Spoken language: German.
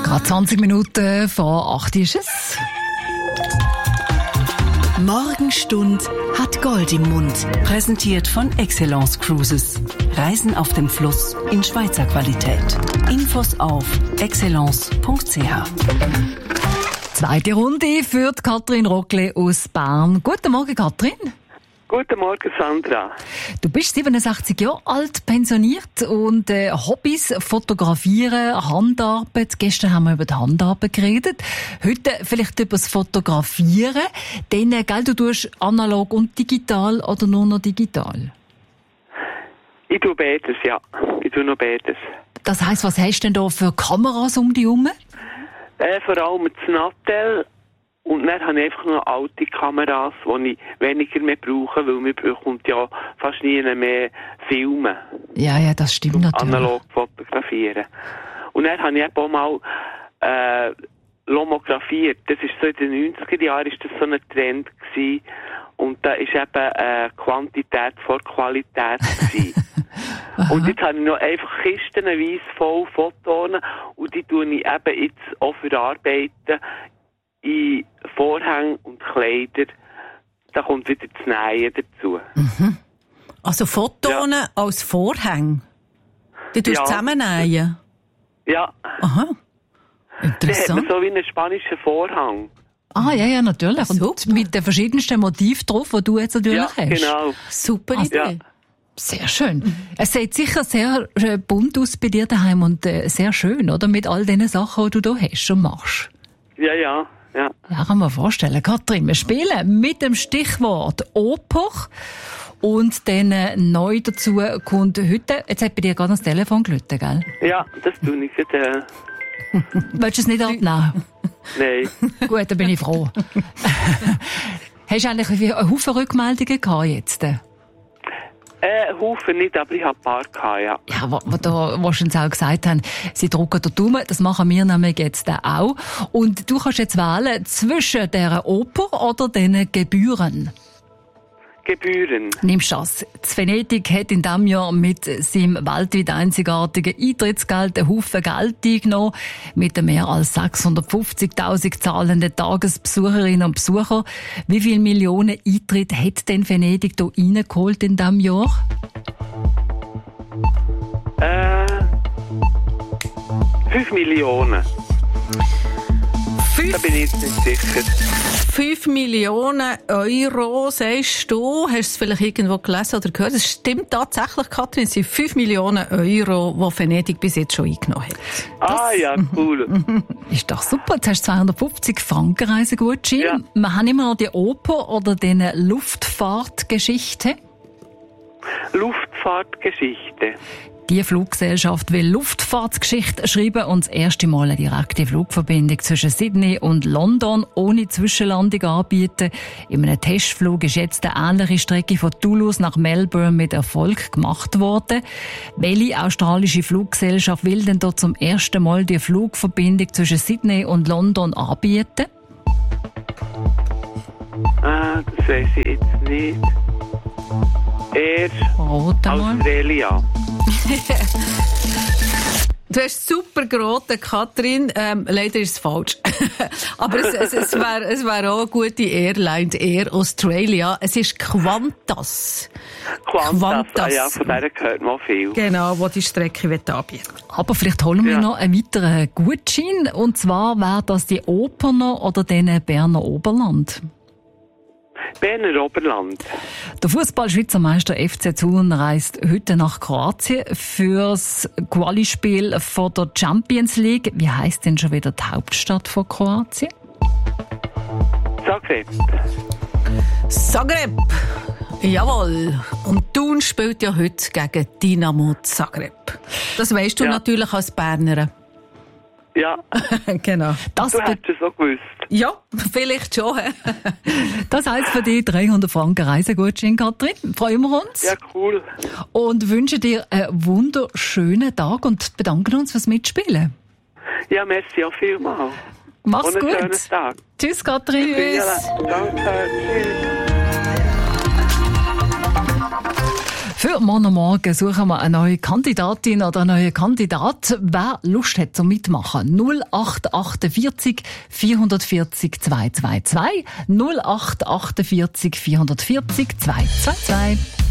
Gerade 20 Minuten vor 8 ist es. Morgenstund hat Gold im Mund. Präsentiert von Excellence Cruises. Reisen auf dem Fluss in Schweizer Qualität. Infos auf excellence.ch. Zweite Runde führt Katrin Rockle aus Bern. Guten Morgen, Katrin. Guten Morgen, Sandra. Du bist 67 Jahre alt, pensioniert und Hobbys, Fotografieren, Handarbeit. Gestern haben wir über die Handarbeit geredet. Heute vielleicht über das Fotografieren. Dann, gell, du tust analog und digital oder nur noch digital? Ich tue beides, ja. Ich tue noch beides. Das heisst, was hast du denn da für Kameras um dich herum? Vor allem das Nattel. Und dann habe ich einfach noch alte Kameras, die ich weniger mehr brauche, weil man bekommt ja fast nie mehr Filme. Ja, das stimmt natürlich. Analog fotografieren. Und dann habe ich eben auch mal lomografiert. Das ist so in den 90er Jahren ist das so ein Trend gewesen. Und da ist eben Quantität vor Qualität gewesen. Und jetzt habe ich noch einfach kistenweise voll Fotos und die tue ich eben jetzt auch verarbeiten in Vorhänge und Kleider. Da kommt wieder das Nähen dazu. Mhm. Also Fotos als Vorhänge? Die tust du zusammennähen? Ja. Aha. Interessant. Da hat man so wie einen spanischen Vorhang. Ah, ja, natürlich. Und mit den verschiedensten Motiven drauf, die du jetzt natürlich hast. Genau. Super Idee. Ja. Sehr schön. Es sieht sicher sehr bunt aus bei dir daheim und sehr schön, oder? Mit all den Sachen, die du da hast und machst. Ja. Ja, kann man vorstellen. Katrin, wir spielen mit dem Stichwort Oper. Und dann neu dazu kommt heute, jetzt hat bei dir gerade das Telefon geläutet, gell? Ja, das tue ich jetzt. Willst du es nicht abnehmen? Nein. Gut, dann bin ich froh. Hast du eigentlich einen Haufen Rückmeldungen gehabt jetzt? Haufen nicht, aber ich habe ein paar gehabt, ja. Ja, wo sie uns auch gesagt haben, sie drücken den Daumen, das machen wir nämlich jetzt auch. Und du kannst jetzt wählen zwischen dieser Oper oder den Gebühren. Gebühren. Nimmst du das? Das Venedig hat in diesem Jahr mit seinem weltweit einzigartigen Eintrittsgeld einen Haufen Geld eingenommen. Mit den mehr als 650.000 zahlenden Tagesbesucherinnen und Besuchern. Wie viele Millionen Eintritte hat denn Venedig hier reingeholt in diesem Jahr? 5 Millionen. Da bin ich jetzt nicht sicher. 5 Millionen Euro, sagst du. Hast du es vielleicht irgendwo gelesen oder gehört? Es stimmt tatsächlich, Katrin. Es sind 5 Millionen Euro, die Venedig bis jetzt schon eingenommen hat. Ja, cool. Ist doch super. Jetzt hast du 250 Franken Reisegutschein. Ja. Wir haben immer noch die Oper oder die Luftfahrtgeschichte. Luftfahrtgeschichte. Die Fluggesellschaft will Luftfahrtsgeschichte schreiben und das erste Mal eine direkte Flugverbindung zwischen Sydney und London ohne Zwischenlandung anbieten. In einem Testflug ist jetzt eine ähnliche Strecke von Toulouse nach Melbourne mit Erfolg gemacht worden. Welche australische Fluggesellschaft will denn dort zum ersten Mal die Flugverbindung zwischen Sydney und London anbieten? Das weiss ich jetzt nicht. Australia. Du hast super geraten, Katrin. Leider ist es falsch. Aber es wäre auch eine gute Airline, Air Australia. Es ist Qantas. Qantas. Ja, von der gehört man viel. Genau, wo die Strecke anbieten. Aber vielleicht holen wir noch einen weiteren Gutschein. Und zwar wäre das die Oper noch oder den Berner Oberland. Berner Oberland. Der Fußball-Schweizer Meister FC Thun reist heute nach Kroatien fürs Quali-Spiel von der Champions League. Wie heisst denn schon wieder die Hauptstadt von Kroatien? Zagreb. Jawohl. Und Thun spielt ja heute gegen Dinamo Zagreb. Das weisst du natürlich als Bernerin. Ja. Genau. Du hast es so gewusst. Ja, vielleicht schon. Das heisst für dich 300 Franken Reisegutschein, Katrin. Freuen wir uns. Ja, cool. Und wünschen dir einen wunderschönen Tag und bedanken uns fürs Mitspielen. Ja, merci auch vielmals. Mach's gut. Schönen Tag. Tschüss, Katrin. Danke. Tschüss. Für morgen Morgen suchen wir eine neue Kandidatin oder einen neuen Kandidat. Wer Lust hat zum Mitmachen? 0848 440 222 0848 440 222.